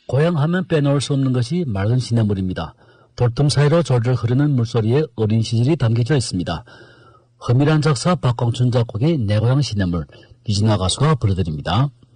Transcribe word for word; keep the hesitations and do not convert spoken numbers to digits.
고향 하면 빼놓을 수 없는 것이 맑은 시냇물입니다. 돌틈 사이로 졸졸 흐르는 물소리에 어린 시절이 담겨져 있습니다. 허밀한 작사 박광춘 작곡의 내 고향 시냇물, 유진아 가수가 불러드립니다.